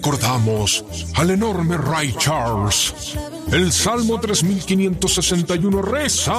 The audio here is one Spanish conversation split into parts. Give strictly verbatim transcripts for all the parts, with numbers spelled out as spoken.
recordamos al enorme Ray Charles. El Salmo tres mil quinientos sesenta y uno reza: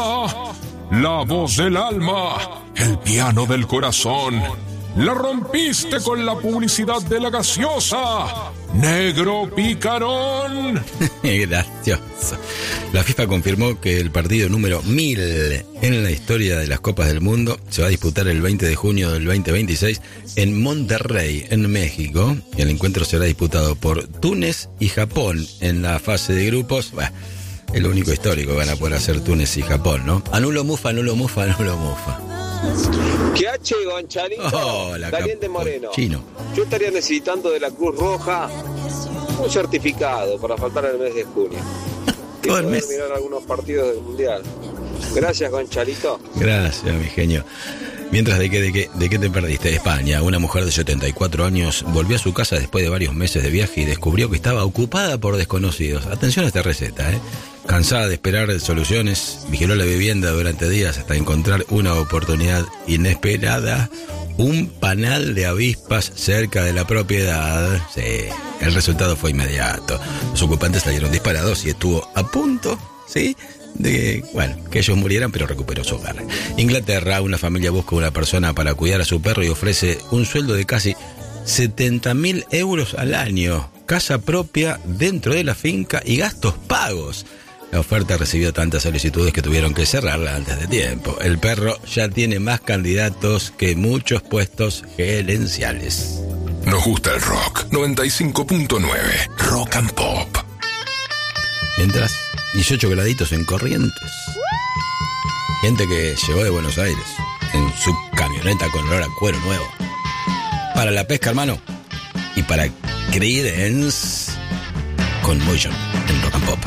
la voz del alma, el piano del corazón. La rompiste con la publicidad de la gaseosa, negro picarón. Gracioso. La FIFA confirmó que el partido número mil en la historia de las Copas del Mundo se va a disputar el veinte de junio del veinte veintiséis en Monterrey, en México. El encuentro será disputado por Túnez y Japón en la fase de grupos. Bueno, es lo único histórico que van a poder hacer Túnez y Japón, ¿no? Anulo mufa, anulo mufa, anulo mufa. ¿Qué H, Gonchalito? Oh, Daniel de Moreno. Chino. Yo estaría necesitando de la Cruz Roja un certificado para faltar el mes de junio. Todo el poder mes. mirar algunos partidos del Mundial. Gracias, Gonchalito. Gracias, mi genio. Mientras, ¿de qué, de qué, de qué te perdiste? España, una mujer de setenta y cuatro años volvió a su casa después de varios meses de viaje y descubrió que estaba ocupada por desconocidos. Atención a esta receta, ¿eh? Cansada de esperar soluciones, vigiló la vivienda durante días hasta encontrar una oportunidad inesperada: un panal de avispas cerca de la propiedad. Sí, el resultado fue inmediato. Los ocupantes salieron disparados y estuvo a punto, ¿sí?, de, bueno, que ellos murieran, pero recuperó su hogar. Inglaterra, una familia busca una persona para cuidar a su perro y ofrece un sueldo de casi setenta mil euros al año, casa propia dentro de la finca y gastos pagos. La oferta recibió tantas solicitudes que tuvieron que cerrarla antes de tiempo. El perro ya tiene más candidatos que muchos puestos gerenciales. Nos gusta el rock. noventa y cinco punto nueve Rock and Pop. Mientras, dieciocho graditos en Corrientes. Gente que llegó de Buenos Aires en su camioneta con olor a cuero nuevo. Para la pesca, hermano. Y para Creedence con Motion en Rock and Pop.